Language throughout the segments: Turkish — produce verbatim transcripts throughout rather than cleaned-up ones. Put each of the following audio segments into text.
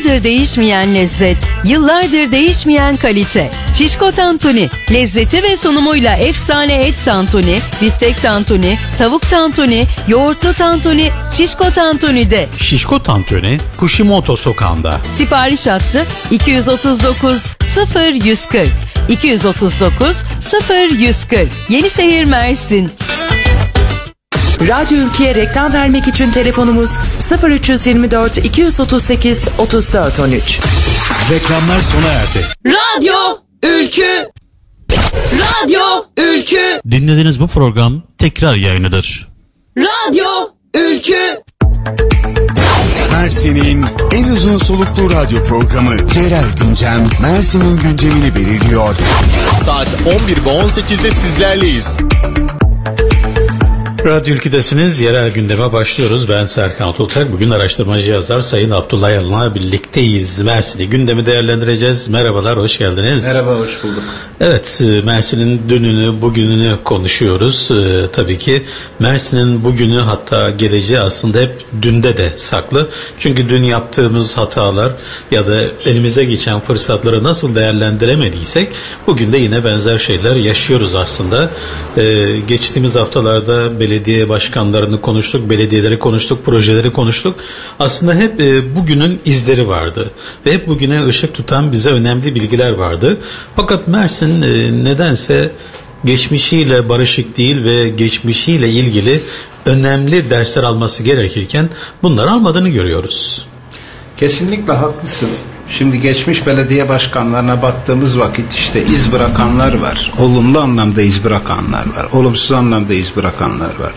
yıllardır değişmeyen lezzet, yıllardır değişmeyen kalite. Şişko Tantuni, lezzeti ve sunumuyla efsane et tantuni, biftek tantuni, tavuk tantuni, yoğurtlu tantuni, Şişko Tantuni'de. Şişko Tantuni, Kushimoto Sokağı'nda. Sipariş hattı iki yüz otuz dokuz sıfır yüz kırk, iki yüz otuz dokuz sıfır yüz kırk. Yenişehir, Mersin. Radyo Ülke'ye reklam vermek için telefonumuz sıfır üç yüz yirmi dört iki yüz otuz sekiz otuz dört on üç. Reklamlar sona erdi. Radyo Ülkü. Radyo Ülkü. Dinlediğiniz bu program tekrar yayınıdır. Radyo Ülkü. Mersin'in en uzun soluklu radyo programı Yerel Gündem, Mersin'in gündemini belirliyor. Saat on bir ve on sekizde sizlerleyiz. Radyo Ülkü'desiniz. Yerel gündeme başlıyoruz. Ben Serkan Tultak. Bugün araştırmacı yazar Sayın Abdullah Yalın'la birlikteyiz. Mersin'i gündemi değerlendireceğiz. Merhabalar, hoş geldiniz. Merhaba, hoş bulduk. Evet, Mersin'in dününü, bugününü konuşuyoruz. Ee, tabii ki Mersin'in bugünü, hatta geleceği aslında hep dünde de saklı. Çünkü dün yaptığımız hatalar ya da elimize geçen fırsatları nasıl değerlendiremediysek bugün de yine benzer şeyler yaşıyoruz aslında. Ee, geçtiğimiz haftalarda belediye başkanlarını konuştuk, belediyeleri konuştuk, projeleri konuştuk. Aslında hep e, bugünün izleri vardı ve hep bugüne ışık tutan bize önemli bilgiler vardı. Fakat Mersin e, nedense geçmişiyle barışık değil ve geçmişiyle ilgili önemli dersler alması gerekirken bunları almadığını görüyoruz. Kesinlikle haklısın. Şimdi geçmiş belediye başkanlarına baktığımız vakit işte iz bırakanlar var. Olumlu anlamda iz bırakanlar var. Olumsuz anlamda iz bırakanlar var.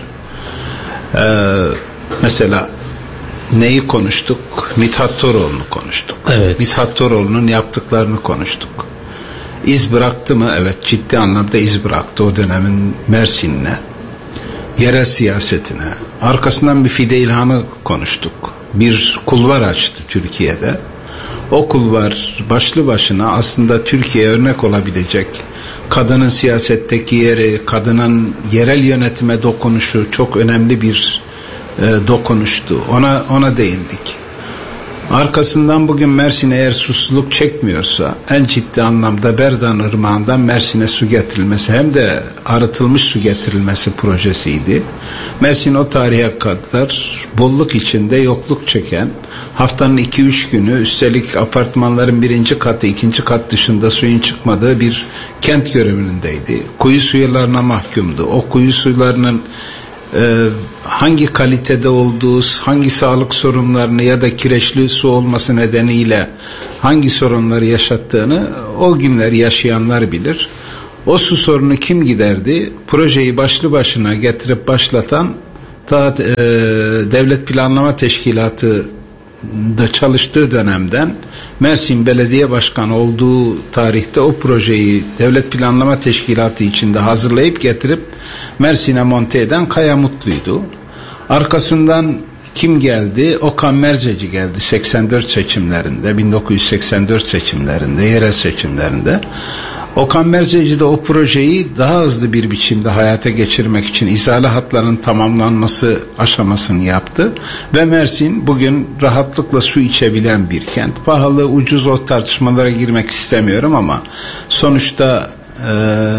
Ee, mesela neyi konuştuk? Mithat Toroğlu'nu konuştuk. Evet. Mithat Toroğlu'nun yaptıklarını konuştuk. İz bıraktı mı? Evet, ciddi anlamda iz bıraktı o dönemin Mersin'ine, yerel siyasetine. Arkasından bir Fide İlhan'ı konuştuk. Bir kulvar açtı Türkiye'de. O kulvar başlı başına aslında Türkiye'ye örnek olabilecek, kadının siyasetteki yeri, kadının yerel yönetime dokunuşu çok önemli bir e, dokunuştu. Ona ona değindik. Arkasından bugün Mersin eğer susuzluk çekmiyorsa en ciddi anlamda Berdan Irmağı'ndan Mersin'e su getirilmesi, hem de arıtılmış su getirilmesi projesiydi. Mersin o tarihe kadar bolluk içinde yokluk çeken, haftanın iki üç günü üstelik apartmanların birinci katı ikinci kat dışında suyun çıkmadığı bir kent görünümündeydi. Kuyu sularına mahkumdu. O kuyu sularının Ee, hangi kalitede olduğu, hangi sağlık sorunlarını ya da kireçli su olması nedeniyle hangi sorunları yaşattığını o günler yaşayanlar bilir. O su sorunu kim giderdi? Projeyi başlı başına getirip başlatan ta, e, Devlet Planlama Teşkilatı da çalıştığı dönemden Mersin Belediye Başkanı olduğu tarihte o projeyi Devlet Planlama Teşkilatı içinde hazırlayıp getirip Mersin'e monte eden Kaya Mutlu'ydu. Arkasından kim geldi? Okan Merzeci geldi seksen dört seçimlerinde, bin dokuz yüz seksen dört seçimlerinde, yerel seçimlerinde. Okan Merzeci de o projeyi daha hızlı bir biçimde hayata geçirmek için izale hatların tamamlanması aşamasını yaptı. Ve Mersin bugün rahatlıkla su içebilen bir kent. Pahalı, ucuz, o tartışmalara girmek istemiyorum ama sonuçta e,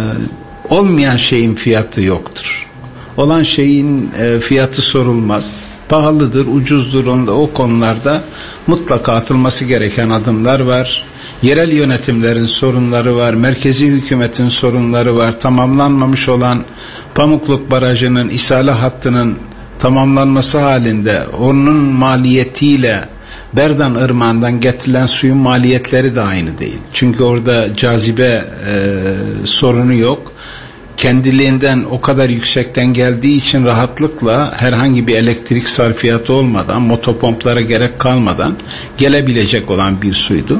olmayan şeyin fiyatı yoktur. Olan şeyin e, fiyatı sorulmaz. Pahalıdır, ucuzdur, onda, o konularda mutlaka atılması gereken adımlar var. Yerel yönetimlerin sorunları var, merkezi hükümetin sorunları var, tamamlanmamış olan Pamukluk Barajı'nın isale hattının tamamlanması halinde onun maliyetiyle Berdan Irmağı'ndan getirilen suyun maliyetleri de aynı değil. Çünkü orada cazibe e, sorunu yok. Kendiliğinden o kadar yüksekten geldiği için rahatlıkla herhangi bir elektrik sarfiyatı olmadan, motopomplara gerek kalmadan gelebilecek olan bir suydu.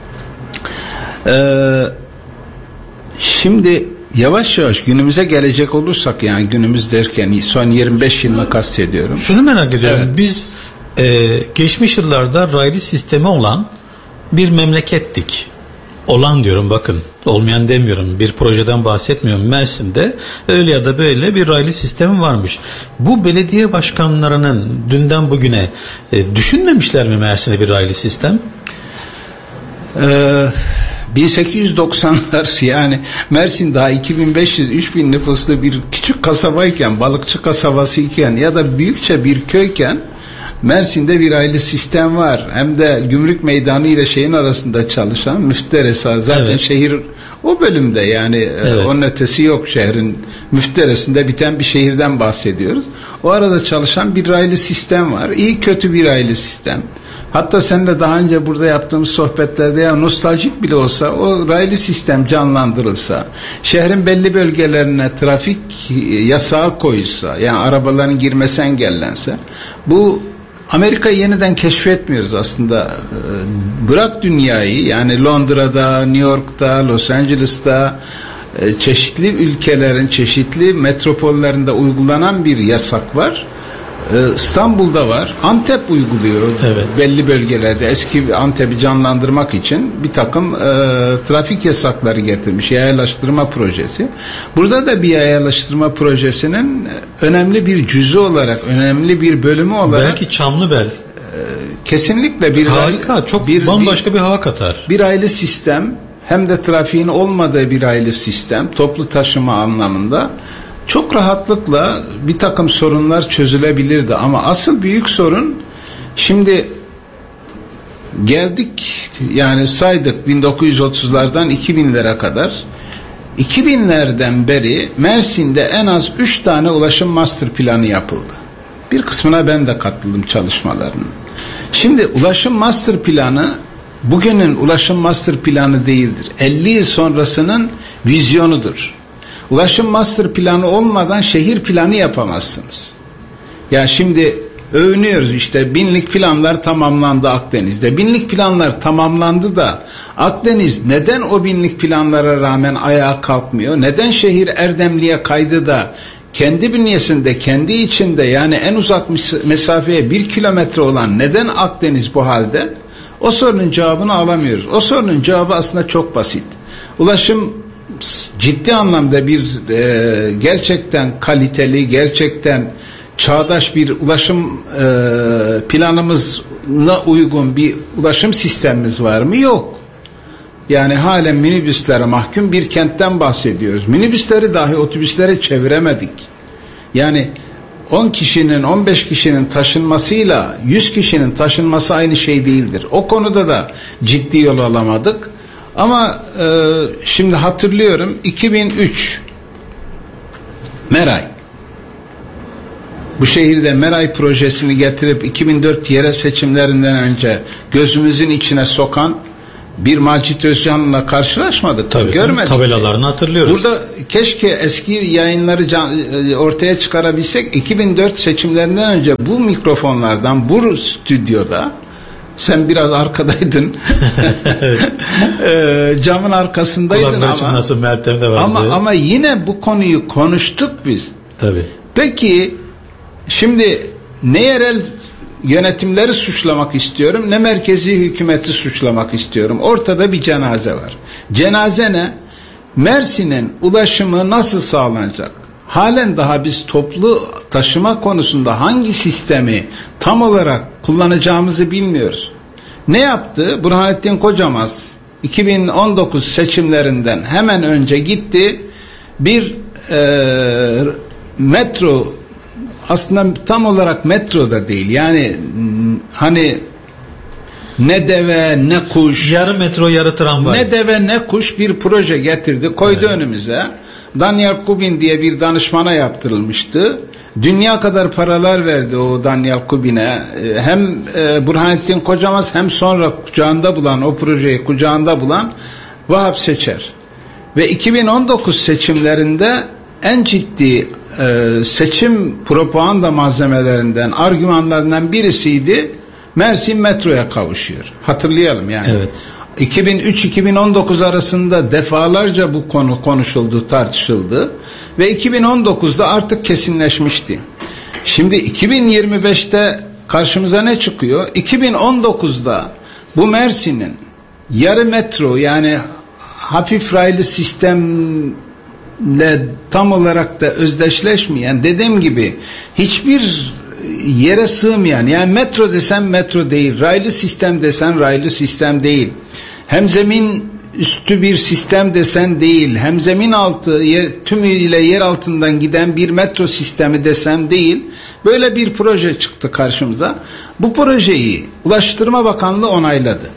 Ee, şimdi yavaş yavaş günümüze gelecek olursak, yani günümüz derken son yirmi beş yılını kastediyorum. Şunu merak ediyorum. Evet. Biz e, geçmiş yıllarda raylı sistemi olan bir memlekettik. Olan diyorum, bakın, olmayan demiyorum, bir projeden bahsetmiyorum. Mersin'de öyle ya da böyle bir raylı sistemi varmış. Bu belediye başkanlarının dünden bugüne e, düşünmemişler mi Mersin'e bir raylı sistem? Ee, bin sekiz yüz doksanlar yani Mersin daha iki bin beş yüz üç bin nüfuslu bir küçük kasabayken, balıkçı kasabasıyken ya da büyükçe bir köyken Mersin'de bir aile sistem var. Hem de Gümrük Meydanı ile şeyin arasında çalışan müfteresa. Zaten evet. Şehir o bölümde yani evet. Onun ötesi yok, şehrin müfteresinde biten bir şehirden bahsediyoruz. O arada çalışan bir aile sistem var. İyi kötü bir aile sistem. Hatta seninle daha önce burada yaptığımız sohbetlerde ya nostaljik bile olsa o raylı sistem canlandırılsa, şehrin belli bölgelerine trafik yasağı koyulsa, yani arabaların girmesi engellense, bu Amerika'yı yeniden keşfetmiyoruz aslında. Bırak dünyayı, yani Londra'da, New York'ta, Los Angeles'ta, çeşitli ülkelerin, çeşitli metropollerinde uygulanan bir yasak var. İstanbul'da var. Antep uyguluyor evet. Belli bölgelerde eski Antep'i canlandırmak için bir takım e, trafik yasakları getirmiş. Yayalaştırma projesi. Burada da bir yayalaştırma projesinin önemli bir cüzü olarak, önemli bir bölümü olarak. Belki Çamlıbel. E, kesinlikle bir harika, çok bir, bambaşka bir, bir hava katar. Bir aile sistem, hem de trafiğin olmadığı bir aile sistem, toplu taşıma anlamında. Çok rahatlıkla bir takım sorunlar çözülebilirdi ama asıl büyük sorun, şimdi geldik yani saydık bin dokuz yüz otuzlardan iki binlere kadar, iki binlerden beri Mersin'de en az üç tane ulaşım master planı yapıldı. Bir kısmına ben de katıldım çalışmalarının. Şimdi ulaşım master planı bugünün ulaşım master planı değildir. elli yıl sonrasının vizyonudur. Ulaşım master planı olmadan şehir planı yapamazsınız. Ya şimdi övünüyoruz işte, binlik planlar tamamlandı Akdeniz'de. Binlik planlar tamamlandı da Akdeniz neden o binlik planlara rağmen ayağa kalkmıyor? Neden şehir Erdemli'ye kaydı da kendi bünyesinde, kendi içinde, yani en uzak mesafeye bir kilometre olan neden Akdeniz bu halde? O sorunun cevabını alamıyoruz. O sorunun cevabı aslında çok basit. Ulaşım ciddi anlamda bir e, gerçekten kaliteli, gerçekten çağdaş bir ulaşım e, planımızla uygun bir ulaşım sistemimiz var mı? Yok. Yani halen minibüslere mahkum bir kentten bahsediyoruz. Minibüsleri dahi otobüslere çeviremedik. Yani on kişinin, on beş kişinin taşınmasıyla yüz kişinin taşınması aynı şey değildir. O konuda da ciddi yol alamadık. Ama e, şimdi hatırlıyorum iki bin üç Meray, bu şehirde Meray projesini getirip iki bin dört yerel seçimlerinden önce gözümüzün içine sokan bir Macit Özcan'la karşılaşmadık. Tabii, görmedik. Tabelalarını hatırlıyoruz. Burada keşke eski yayınları can, ortaya çıkarabilsek. iki bin dört seçimlerinden önce bu mikrofonlardan, bu stüdyoda, sen biraz arkadaydın. e, camın arkasındaydın ama. Nasıl Meltem de vardı. Ama ama yine bu konuyu konuştuk biz. Tabii. Peki şimdi ne yerel yönetimleri suçlamak istiyorum, ne merkezi hükümeti suçlamak istiyorum. Ortada bir cenaze var. Cenaze ne? Mersin'in ulaşımı nasıl sağlanacak? Halen daha biz toplu taşıma konusunda hangi sistemi tam olarak kullanacağımızı bilmiyoruz. Ne yaptı? Burhanettin Kocamaz iki bin on dokuz seçimlerinden hemen önce gitti, bir e, metro, aslında tam olarak metro da değil, yani hani ne deve ne kuş, yarı metro yarı tramvay, ne deve ne kuş bir proje getirdi, koydu evet. önümüze. Daniel Kubin diye bir danışmana yaptırılmıştı. Dünya kadar paralar verdi o Daniel Kubin'e. Hem e, Burhanettin Kocamaz hem sonra kucağında bulan, o projeyi kucağında bulan Vahap Seçer. Ve iki bin on dokuz seçimlerinde en ciddi e, seçim propaganda malzemelerinden, argümanlarından birisiydi. Mersin metroya kavuşuyor. Hatırlayalım yani. Evet. iki bin üç iki bin on dokuz arasında defalarca bu konu konuşuldu, tartışıldı ve iki bin on dokuzda artık kesinleşmişti. Şimdi iki bin yirmi beşte karşımıza ne çıkıyor? iki bin on dokuzda bu Mersin'in yarı metro, yani hafif raylı sistemle tam olarak da özdeşleşmeyen, dediğim gibi hiçbir yere sığmayan, yani metro desen metro değil, raylı sistem desen raylı sistem değil. hem zemin üstü bir sistem desen değil, hem zemin altı yer, tümüyle yer altından giden bir metro sistemi desem değil, böyle bir proje çıktı karşımıza. Bu projeyi Ulaştırma Bakanlığı onayladı.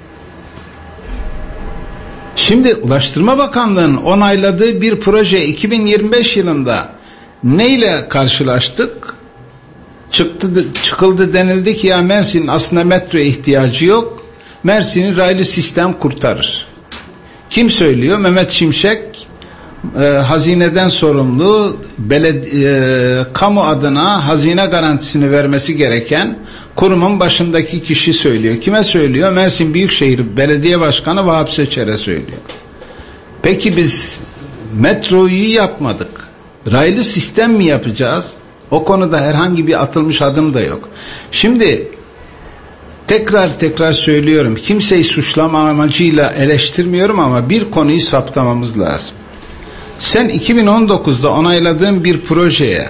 Şimdi Ulaştırma Bakanlığı'nın onayladığı bir proje iki bin yirmi beş yılında neyle karşılaştık? Çıktı, çıkıldı denildi ki ya Mersin'in aslında metroya ihtiyacı yok. Mersin'i raylı sistem kurtarır. Kim söylüyor? Mehmet Şimşek, e, hazineden sorumlu, belediye, e, kamu adına hazine garantisini vermesi gereken kurumun başındaki kişi söylüyor. Kime söylüyor? Mersin Büyükşehir Belediye Başkanı Vahap Seçer'e söylüyor. Peki biz metroyu yapmadık. Raylı sistem mi yapacağız? O konuda herhangi bir atılmış adım da yok. Şimdi tekrar tekrar söylüyorum, kimseyi suçlama amacıyla eleştirmiyorum ama bir konuyu saptamamız lazım. Sen iki bin on dokuzda onayladığın bir projeye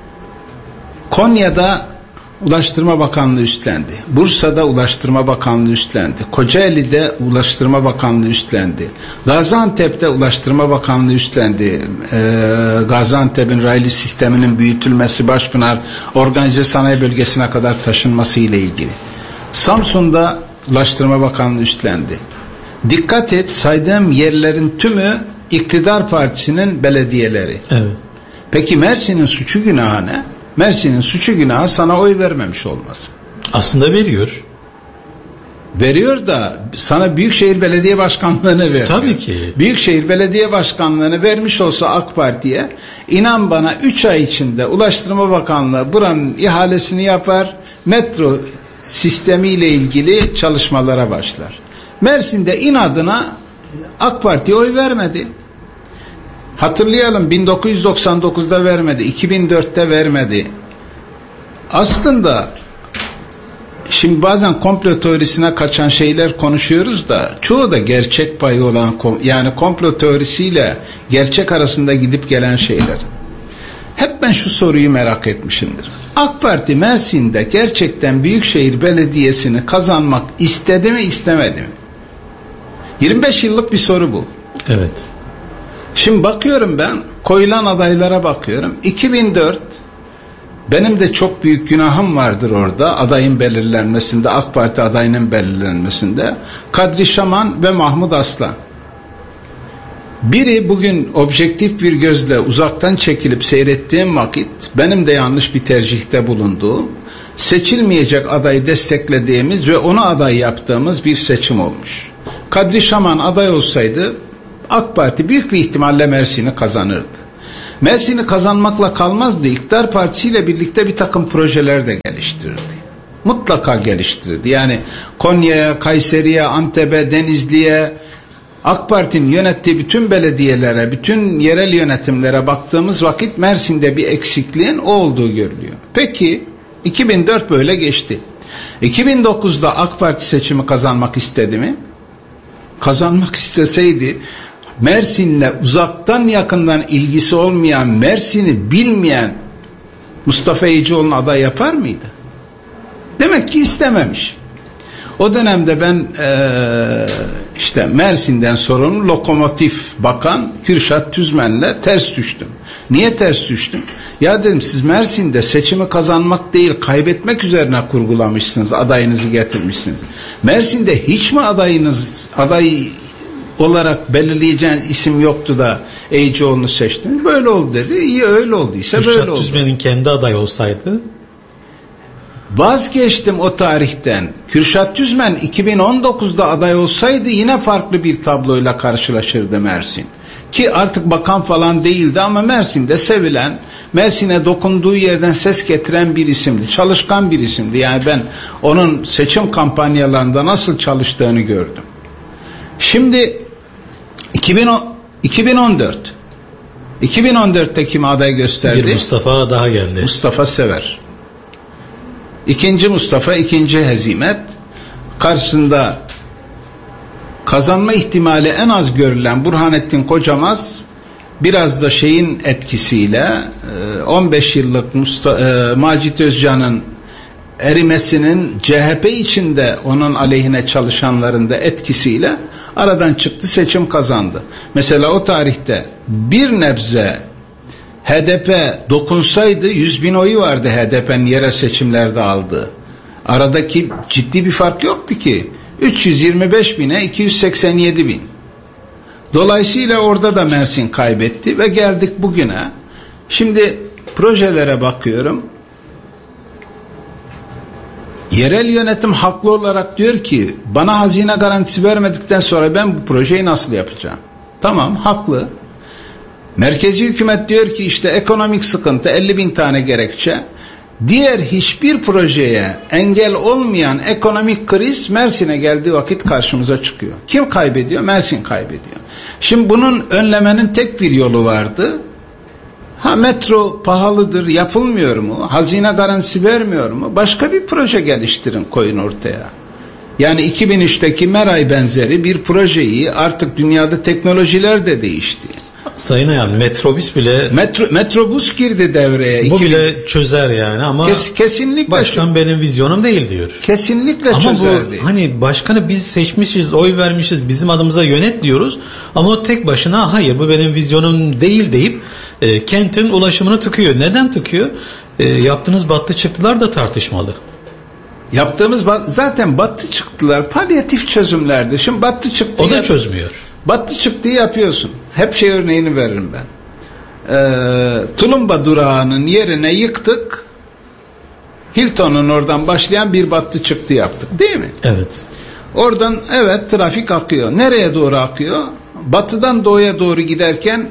Konya'da Ulaştırma Bakanlığı üstlendi. Bursa'da Ulaştırma Bakanlığı üstlendi. Kocaeli'de Ulaştırma Bakanlığı üstlendi. Gaziantep'te Ulaştırma Bakanlığı üstlendi. Ee, Gaziantep'in raylı sisteminin büyütülmesi, Başpınar Organize Sanayi Bölgesi'ne kadar taşınması ile ilgili. Samsun'da Ulaştırma Bakanlığı üstlendi. Dikkat et, saydığım yerlerin tümü iktidar partisinin belediyeleri. Evet. Peki Mersin'in suçu günahı ne? Mersin'in suçu günahı sana oy vermemiş olması. Aslında veriyor. Veriyor da sana Büyükşehir Belediye Başkanlığı'nı veriyor. Tabii ki. Büyükşehir Belediye Başkanlığı'nı vermiş olsa AK Parti'ye, inan bana üç ay içinde Ulaştırma Bakanlığı buranın ihalesini yapar, metro sistemiyle ilgili çalışmalara başlar. Mersin'de inadına AK Parti'ye oy vermedi. Hatırlayalım, bin dokuz yüz doksan dokuzda vermedi, iki bin dörtte vermedi. Aslında şimdi bazen komplo teorisine kaçan şeyler konuşuyoruz da çoğu da gerçek payı olan, yani komplo teorisiyle gerçek arasında gidip gelen şeyler. Hep ben şu soruyu merak etmişimdir. AK Parti Mersin'de gerçekten Büyükşehir Belediyesi'ni kazanmak istedi mi, istemedi mi? yirmi beş yıllık bir soru bu. Evet. Şimdi bakıyorum, ben koyulan adaylara bakıyorum. iki bin dört, benim de çok büyük günahım vardır orada, adayın belirlenmesinde, AK Parti adayının belirlenmesinde. Kadri Şaman ve Mahmut Aslan. Biri bugün objektif bir gözle uzaktan çekilip seyrettiğim vakit benim de yanlış bir tercihte bulunduğum, seçilmeyecek adayı desteklediğimiz ve onu aday yaptığımız bir seçim olmuş. Kadri Şaman aday olsaydı AK Parti büyük bir ihtimalle Mersin'i kazanırdı. Mersin'i kazanmakla kalmazdı. İktidar Partisi'yle birlikte bir takım projeler de geliştirdi. Mutlaka geliştirdi. Yani Konya'ya, Kayseri'ye, Antep'e, Denizli'ye, AK Parti'nin yönettiği bütün belediyelere, bütün yerel yönetimlere baktığımız vakit Mersin'de bir eksikliğin o olduğu görülüyor. Peki iki bin dört böyle geçti. iki bin dokuzda AK Parti seçimi kazanmak istedi mi? Kazanmak isteseydi Mersin'le uzaktan yakından ilgisi olmayan, Mersin'i bilmeyen Mustafa Ecioğlu'nun aday yapar mıydı? Demek ki istememiş. O dönemde ben ee, işte Mersin'den sorumlu Lokomotif Bakan Kürşat Tüzmen'le ters düştüm. Niye ters düştüm? Ya dedim, siz Mersin'de seçimi kazanmak değil kaybetmek üzerine kurgulamışsınız, adayınızı getirmişsiniz. Mersin'de hiç mi adayınız aday olarak belirleyeceğiniz isim yoktu da Ecioğlu'nu seçtiniz? Böyle oldu dedi. İyi, öyle olduysa Kürşat böyle oldu. Kürşat Tüzmen'in kendi aday olsaydı? Vazgeçtim o tarihten. Kürşat Tüzmen iki bin on dokuzda aday olsaydı yine farklı bir tabloyla karşılaşırdı Mersin. Ki artık bakan falan değildi ama Mersin'de sevilen, Mersin'e dokunduğu yerden ses getiren bir isimdi. Çalışkan bir isimdi. Yani ben onun seçim kampanyalarında nasıl çalıştığını gördüm. Şimdi iki bin on dört iki bin on dörtte kimi aday gösterdi? Bir Mustafa daha geldi. Mustafa Sever. İkinci Mustafa, ikinci hezimet. Karşısında kazanma ihtimali en az görülen Burhanettin Kocamaz, biraz da şeyin etkisiyle on beş yıllık Mustafa, Macit Özcan'ın erimesinin C H P içinde onun aleyhine çalışanların da etkisiyle aradan çıktı, seçim kazandı. Mesela o tarihte bir nebze H D P dokunsaydı yüz bin oyu vardı H D P'nin yerel seçimlerde aldığı. Aradaki ciddi bir fark yoktu ki. üç yüz yirmi beş bine iki yüz seksen yedi bin. Dolayısıyla orada da Mersin kaybetti ve geldik bugüne. Şimdi projelere bakıyorum. Yerel yönetim haklı olarak diyor ki bana hazine garantisi vermedikten sonra ben bu projeyi nasıl yapacağım? Tamam, haklı. Merkezi hükümet diyor ki işte ekonomik sıkıntı, elli bin tane gerekçe. Diğer hiçbir projeye engel olmayan ekonomik kriz Mersin'e geldiği vakit karşımıza çıkıyor. Kim kaybediyor? Mersin kaybediyor. Şimdi bunun önlemenin tek bir yolu vardı. Ha, metro pahalıdır, yapılmıyor mu? Hazine garantisi vermiyor mu? Başka bir proje geliştirin, koyun ortaya. Yani iki bin üçteki Meray benzeri bir projeyi, artık dünyada teknolojiler de değişti. Sayın Ayan, metrobüs bile Metro, metrobüs girdi devreye. Bu iki bin bile çözer yani ama Kes, kesinlikle başkan benim vizyonum değil diyor. Kesinlikle ama çözerdi. bu hani başkanı biz seçmişiz, oy vermişiz, bizim adımıza yönet diyoruz ama o tek başına hayır bu benim vizyonum değil deyip e, kentin ulaşımını tıkıyor. Neden tıkıyor? E, yaptığınız battı çıktılar da tartışmalı. Yaptığımız zaten battı çıktılar palyatif çözümlerdi. Şimdi battı çıktı. O da yap- çözmüyor. Battı çıktığı yapıyorsun. Hep şey örneğini veririm ben. Ee, Tulumba durağının yerine yıktık. Hilton'un oradan başlayan bir battı çıktı yaptık. Değil mi? Evet. Oradan evet trafik akıyor. Nereye doğru akıyor? Batıdan doğuya doğru giderken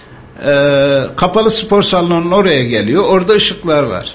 e, kapalı spor salonunun oraya geliyor. Orada ışıklar var.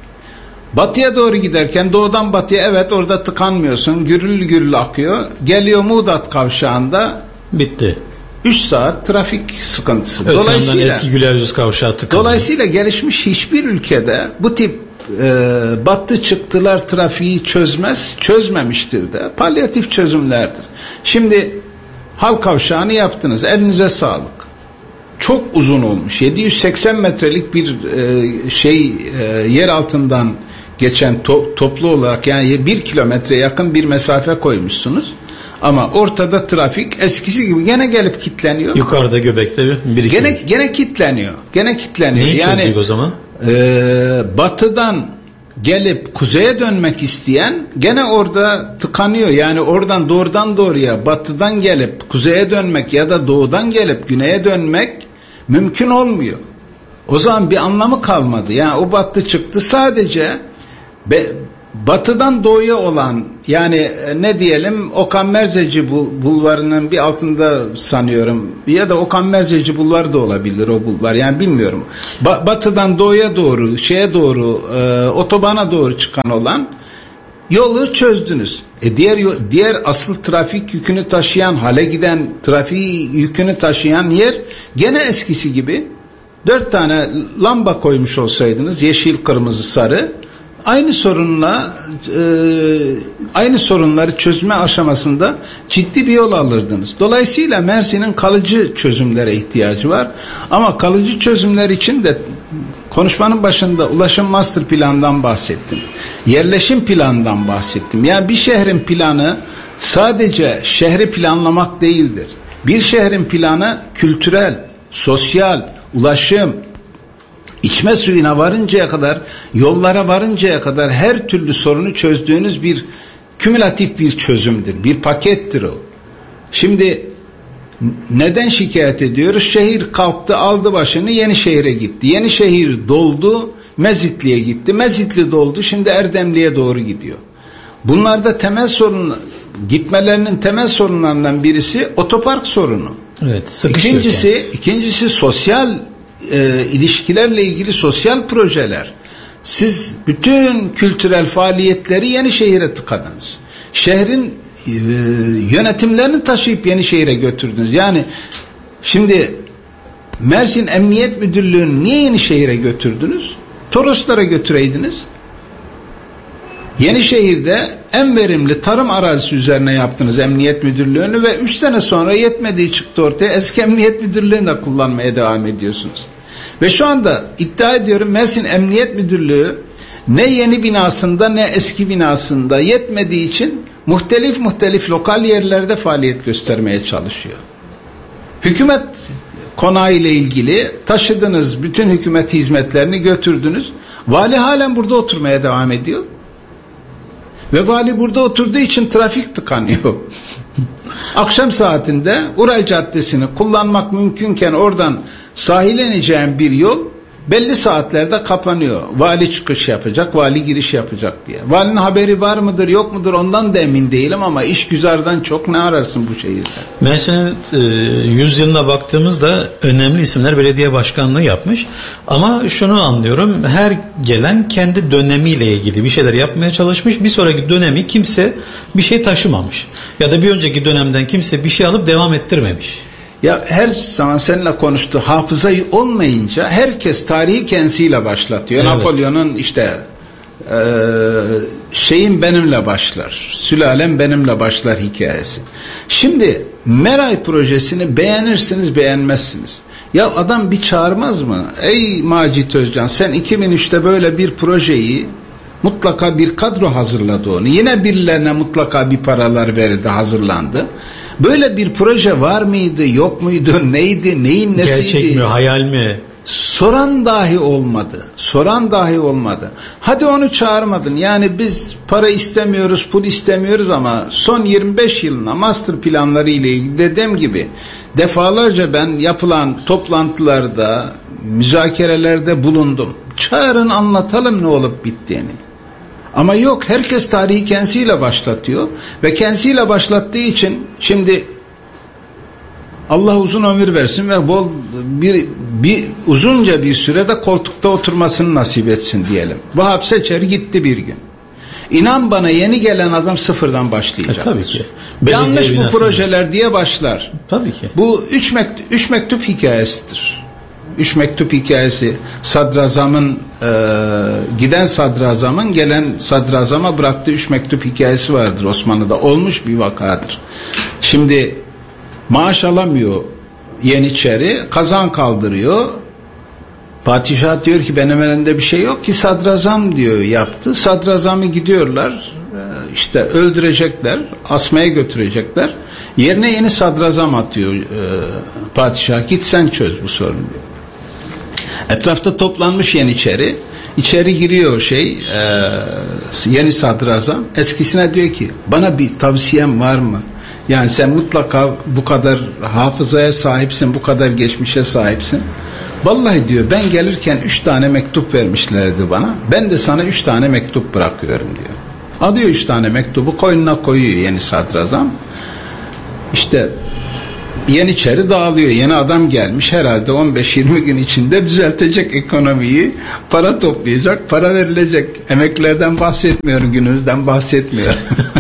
Batıya doğru giderken doğudan batıya evet orada tıkanmıyorsun. Gürül gürül akıyor. Geliyor Muğdat kavşağında Bitti. üç saat trafik sıkıntısı. Evet, Dolayısıyla eski Güleryüz kavşağı tıkanıyor. Dolayısıyla gelişmiş hiçbir ülkede bu tip e, battı çıktılar trafiği çözmez, çözmemiştir de. Palyatif çözümlerdir. Şimdi Hal kavşağını yaptınız. Elinize sağlık. Çok uzun olmuş. yedi yüz seksen metrelik bir e, şey e, yer altından geçen to, toplu olarak yani bir kilometre yakın bir mesafe koymuşsunuz. Ama ortada trafik eskisi gibi gene gelip kilitleniyor. Yukarıda Göbek'te bir iki. Gene gene kilitleniyor. Gene kilitleniyor. Neyi yani çözdük o zaman? E, batıdan gelip kuzeye dönmek isteyen gene orada tıkanıyor. Yani oradan doğrudan doğruya batıdan gelip kuzeye dönmek ya da doğudan gelip güneye dönmek mümkün olmuyor. O zaman bir anlamı kalmadı. Yani o battı çıktı sadece be, batıdan doğuya olan yani ne diyelim Okan Merzeci bulvarının bir altında sanıyorum ya da Okan Merzeci bulvarı da olabilir o bulvar yani bilmiyorum. Ba- batıdan doğuya doğru şeye doğru e, otobana doğru çıkan olan yolu çözdünüz. E diğer diğer asıl trafik yükünü taşıyan hale giden trafik yükünü taşıyan yer gene eskisi gibi dört tane lamba koymuş olsaydınız yeşil, kırmızı, sarı aynı sorunla e, aynı sorunları çözme aşamasında ciddi bir yol alırdınız. Dolayısıyla Mersin'in kalıcı çözümlere ihtiyacı var. Ama kalıcı çözümler için de konuşmanın başında ulaşım master planından bahsettim. Yerleşim planından bahsettim. Yani bir şehrin planı sadece şehri planlamak değildir. Bir şehrin planı kültürel, sosyal, ulaşım, İçme suyuna varıncaya kadar, yollara varıncaya kadar her türlü sorunu çözdüğünüz bir kümülatif bir çözümdür. Bir pakettir o. Şimdi neden şikayet ediyoruz? Şehir kalktı, aldı başını Yenişehir'e gitti. Yenişehir doldu, Mezitli'ye gitti. Mezitli doldu, şimdi Erdemli'ye doğru gidiyor. Bunlarda temel sorun, gitmelerinin temel sorunlarından birisi otopark sorunu. Evet, İkincisi, yani. ikincisi sosyal E, ilişkilerle ilgili sosyal projeler. Siz bütün kültürel faaliyetleri Yenişehir'e tıkadınız. Şehrin e, yönetimlerini taşıyıp Yenişehir'e götürdünüz. Yani şimdi Mersin Emniyet Müdürlüğü'nü niye Yenişehir'e götürdünüz? Toroslara götüreydiniz. Yenişehir'de en verimli tarım arazisi üzerine yaptınız Emniyet Müdürlüğü'nü ve üç sene sonra yetmediği çıktı ortaya. Eski Emniyet Müdürlüğü'nü de kullanmaya devam ediyorsunuz. Ve şu anda iddia ediyorum Mersin Emniyet Müdürlüğü Ne yeni binasında ne eski binasında yetmediği için muhtelif muhtelif lokal yerlerde faaliyet göstermeye çalışıyor. Hükümet konağı ile ilgili taşıdınız, bütün hükümet hizmetlerini götürdünüz. Vali halen burada oturmaya devam ediyor. Ve vali burada oturduğu için trafik tıkanıyor. Akşam saatinde Uray Caddesi'ni kullanmak mümkünken oradan sahile ineceğim bir yol belli saatlerde kapanıyor. Vali çıkış yapacak, vali giriş yapacak diye. Valinin haberi var mıdır yok mudur ondan da emin değilim ama işgüzardan çok ne ararsın bu şehirde? Mersin'in e, yüz yılına baktığımızda önemli isimler belediye başkanlığı yapmış. Ama şunu anlıyorum, her gelen kendi dönemiyle ilgili bir şeyler yapmaya çalışmış. Bir sonraki dönemi kimse bir şey taşımamış. Ya da bir önceki dönemden kimse bir şey alıp devam ettirmemiş. Ya her zaman seninle konuştu, hafızayı olmayınca herkes tarihi kendisiyle başlatıyor. Evet. Napolyon'un işte e, şeyin benimle başlar, sülalem benimle başlar hikayesi. Şimdi Meray projesini beğenirsiniz beğenmezsiniz. Ya adam bir çağırmaz mı? Ey Macit Özcan, sen iki bin üçte böyle bir projeyi, mutlaka bir kadro hazırladı onu. Yine birilerine mutlaka bir paralar verildi, hazırlandı. Böyle bir proje var mıydı, yok muydu, neydi, neyin nesiydi? Gerçek mi, hayal mi? Soran dahi olmadı. Soran dahi olmadı. Hadi onu çağırmadın. Yani biz para istemiyoruz, pul istemiyoruz ama son yirmi beş yılına master planları ile ilgili dediğim gibi defalarca ben yapılan toplantılarda, müzakerelerde bulundum. Çağırın, anlatalım ne olup bittiğini. Ama yok, herkes tarihi kendisiyle başlatıyor ve kendisiyle başlattığı için şimdi Allah uzun ömür versin ve bol bir, bir uzunca bir sürede koltukta oturmasını nasip etsin diyelim. Vahap Seçer gitti bir gün. İnan bana yeni gelen adam sıfırdan başlayacak. E, tabii ki. Yanlış Belediye bu projeler diye başlar. Tabii ki. Bu üç, mekt üç mektup hikayesidir. Üç mektup hikayesi, sadrazamın e, giden sadrazamın gelen sadrazama bıraktığı üç mektup hikayesi vardır Osmanlı'da, olmuş bir vakadır. Şimdi maaş alamıyor Yeniçeri, kazan kaldırıyor. Padişah diyor ki benim elimde bir şey yok ki, sadrazam diyor yaptı. Sadrazamı gidiyorlar işte öldürecekler, asmaya götürecekler. Yerine yeni sadrazam atıyor e, padişah, git sen çöz bu sorunu diyor. Etrafta toplanmış Yeniçeri. İçeri giriyor şey e, yeni sadrazam. Eskisine diyor ki bana bir tavsiyem var mı? Yani sen mutlaka bu kadar hafızaya sahipsin, bu kadar geçmişe sahipsin. Vallahi diyor ben gelirken üç tane mektup vermişlerdi bana. Ben de sana üç tane mektup bırakıyorum diyor. Alıyor üç tane mektubu koynuna koyuyor yeni sadrazam. İşte Yeniçeri dağılıyor. Yeni adam gelmiş, herhalde on beş yirmi gün içinde düzeltecek ekonomiyi, para toplayacak, para verilecek. Emeklilerden bahsetmiyorum, günümüzden bahsetmiyorum.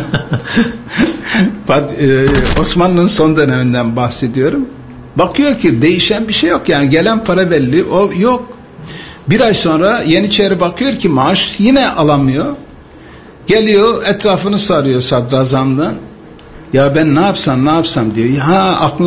Osmanlı'nın son döneminden bahsediyorum. Bakıyor ki değişen bir şey yok, yani gelen para belli, o yok. Bir ay sonra Yeniçeri bakıyor ki maaş yine alamıyor. Geliyor, etrafını sarıyor sadrazamdan. Ya ben ne yapsam ne yapsam diyor. Ha, aklına